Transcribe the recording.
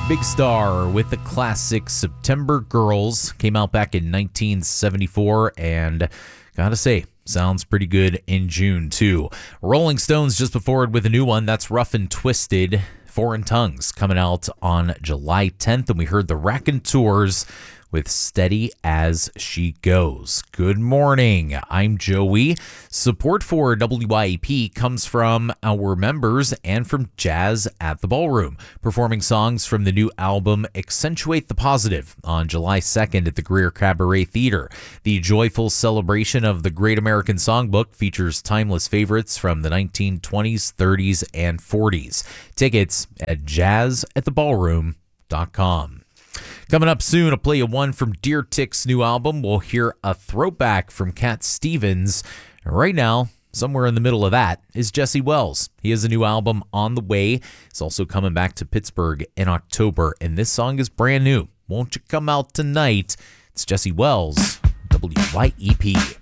Big Star with the classic September Girls came out back in 1974 and gotta say, sounds pretty good in June too. Rolling Stones just before it with a new one, that's Rough and Twisted, Foreign Tongues, coming out on July 10th, and we heard the Raconteurs with Steady as She Goes. Good morning, I'm Joey. Support for WYEP comes from our members and from Jazz at the Ballroom, performing songs from the new album Accentuate the Positive on July 2nd at the Greer Cabaret Theater. The joyful celebration of the Great American Songbook features timeless favorites from the 1920s, 30s, and 40s. Tickets at jazzattheballroom.com. Coming up soon, I'll play you one from Deer Tick's new album. We'll hear a throwback from Cat Stevens. Right now, somewhere in the middle of that is Jesse Wells. He has a new album on the way. He's also coming back to Pittsburgh in October, and this song is brand new. Won't you come out tonight? It's Jesse Wells, WYEP.